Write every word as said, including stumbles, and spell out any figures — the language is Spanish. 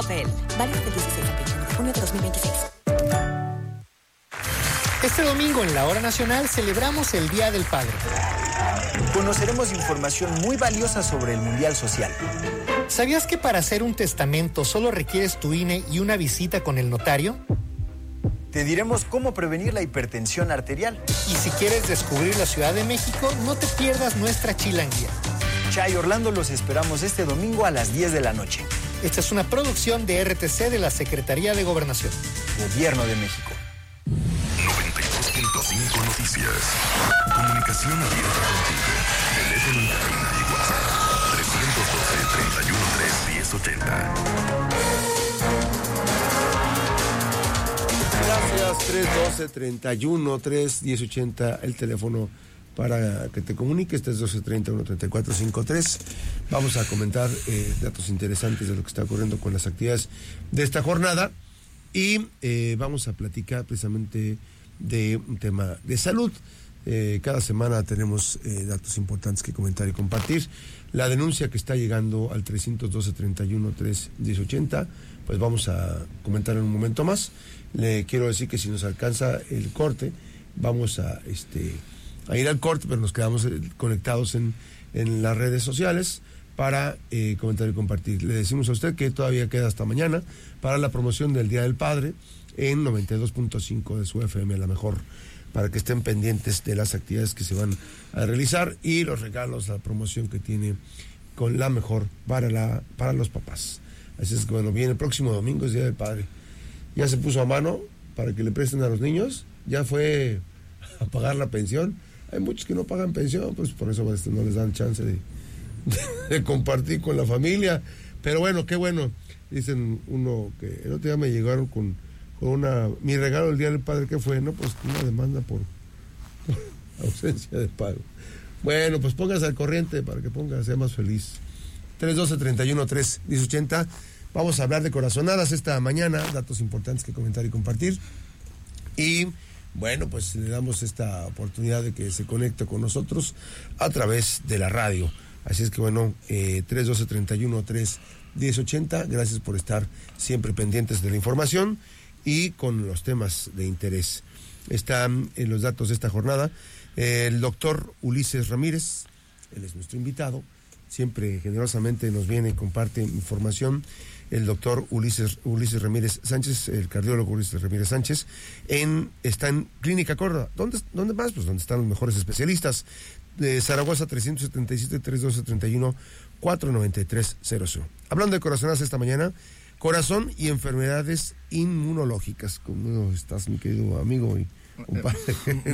Coppel. Válido del dieciséis al veintiuno de junio de dos mil veintiséis. Este domingo en la Hora Nacional celebramos el Día del Padre. Conoceremos información muy valiosa sobre el Mundial Social. ¿Sabías que para hacer un testamento solo requieres tu I N E y una visita con el notario? Te diremos cómo prevenir la hipertensión arterial. Y si quieres descubrir la Ciudad de México, no te pierdas nuestra chilanguía. Chay Orlando, los esperamos este domingo a las diez de la noche. Esta es una producción de R T C de la Secretaría de Gobernación. Gobierno de México. noventa y dos punto cinco Noticias. Comunicación abierta contigo. Teléfono en cabina y WhatsApp. trescientos doce, treinta y uno, tres, diez, ochenta. Gracias, trescientos doce, treinta y uno, tres, diez, ochenta, el teléfono para que te comuniques, trescientos doce, treinta y uno, treinta y cuatro, cincuenta y tres. Vamos a comentar eh, datos interesantes de lo que está ocurriendo con las actividades de esta jornada y eh, vamos a platicar precisamente de un tema de salud. Eh, cada semana tenemos eh, datos importantes que comentar y compartir. La denuncia que está llegando al trescientos doce, treinta y uno, tres, diez, ochenta, pues vamos a comentar en un momento más. Le quiero decir que si nos alcanza el corte, vamos a este a ir al corte, pero nos quedamos conectados en, en las redes sociales para eh, comentar y compartir. Le decimos a usted que todavía queda hasta mañana para la promoción del Día del Padre en noventa y dos punto cinco de su F M, a la mejor, para que estén pendientes de las actividades que se van a realizar y los regalos, la promoción que tiene con la mejor para la para los papás. Así es que bueno, viene el próximo domingo, es Día del Padre. Ya se puso a mano para que le presten a los niños, ya fue a pagar la pensión. Hay muchos que no pagan pensión, pues por eso pues, no les dan chance de, de, de compartir con la familia. Pero bueno, qué bueno. Dicen uno que el otro día me llegaron con, con una... Mi regalo del Día del Padre, ¿qué fue? No, pues una demanda por, por ausencia de pago. Bueno, pues póngase al corriente para que ponga, sea más feliz. trescientos doce, treinta y uno, tres, diez, ochenta. Vamos a hablar de corazonadas esta mañana, datos importantes que comentar y compartir. Y bueno, pues le damos esta oportunidad de que se conecte con nosotros a través de la radio. Así es que bueno, eh, trescientos doce, treinta y uno, tres, diez, ochenta. Gracias por estar siempre pendientes de la información y con los temas de interés. Están en los datos de esta jornada eh, el doctor Ulises Ramírez, él es nuestro invitado, siempre generosamente nos viene y comparte información. El doctor Ulises, Ulises Ramírez Sánchez, el cardiólogo Ulises Ramírez Sánchez, en, está en Clínica Córdoba. ¿Dónde, ¿Dónde más? Pues donde están los mejores especialistas. De Zaragoza, trescientos setenta y siete, trescientos doce, treinta y uno, cuatrocientos noventa y tres, cero cero. Hablando de corazonadas esta mañana, corazón y enfermedades inmunológicas. ¿Cómo estás, mi querido amigo y compadre?